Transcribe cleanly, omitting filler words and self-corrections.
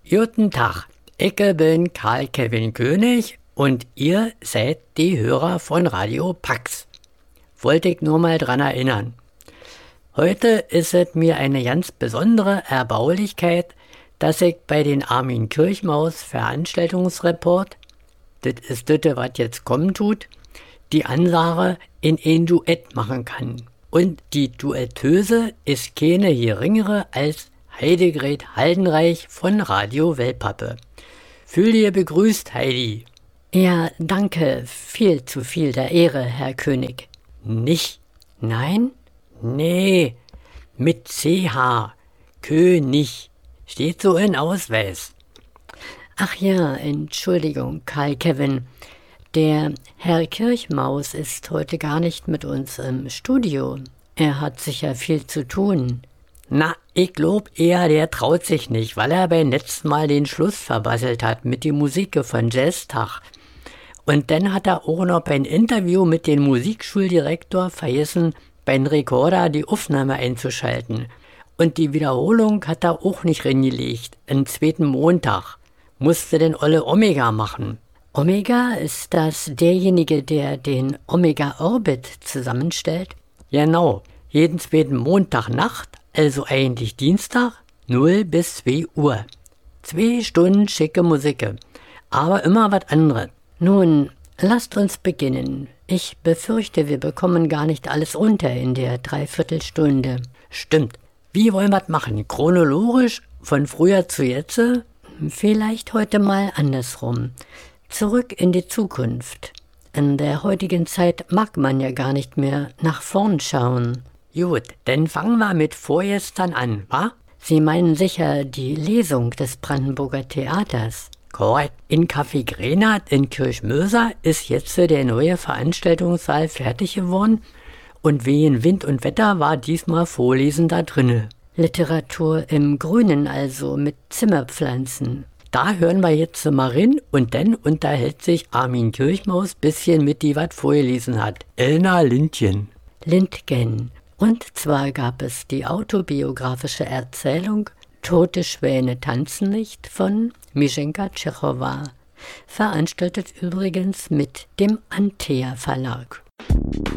Guten Tag, ich bin Karl Kevin König und ihr seid die Hörer von Radio Pax. Wollte ich nur mal dran erinnern. Heute ist es mir eine ganz besondere Erbaulichkeit, dass ich bei den Armin Kirchmaus Veranstaltungsreport, das ist das, was jetzt kommen tut, die Ansage in ein Duett machen kann. Und die Duettöse ist keine geringere als Heidegret Haldenreich von Radio Wellpappe. Fühl dir begrüßt, Heidi. Ja, danke. Viel zu viel der Ehre, Herr König. Nicht? Nein? Nee, mit CH. König. Steht so in Ausweis. Ach ja, Entschuldigung, Karl Kevin. Der Herr Kirchmaus ist heute gar nicht mit uns im Studio. Er hat sicher viel zu tun. Na, ich glaub eher, der traut sich nicht, weil er beim letzten Mal den Schluss verbasselt hat mit die Musik von Jazztag. Und dann hat er auch noch beim Interview mit dem Musikschuldirektor vergessen, beim Rekorder die Aufnahme einzuschalten. Und die Wiederholung hat er auch nicht reingelegt, am zweiten Montag. Musste denn Olle Omega machen. Omega, ist das derjenige, der den Omega-Orbit zusammenstellt? Genau, jeden zweiten Montagnacht, also eigentlich Dienstag, 0 bis 2 Uhr. 2 Stunden schicke Musik, aber immer was anderes. Nun, lasst uns beginnen. Ich befürchte, wir bekommen gar nicht alles unter in der Dreiviertelstunde. Stimmt. Wie wollen wir das machen? Chronologisch, von früher zu jetzt? Vielleicht heute mal andersrum. Zurück in die Zukunft. In der heutigen Zeit mag man ja gar nicht mehr nach vorn schauen. Gut, dann fangen wir mit vorgestern an, wa? Sie meinen sicher die Lesung des Brandenburger Theaters. Korrekt. In Café Grenat in Kirchmöser ist jetzt der neue Veranstaltungssaal fertig geworden und wegen Wind und Wetter war diesmal Vorlesen da drinne. Literatur im Grünen also, mit Zimmerpflanzen. Da hören wir jetzt mal rein und dann unterhält sich Armin Kirchmaus bisschen mit die was vorgelesen hat. Elna Lindgen. Und zwar gab es die autobiografische Erzählung Tote Schwäne tanzen nicht von Mischenka Tschechowa. Veranstaltet übrigens mit dem Antea Verlag.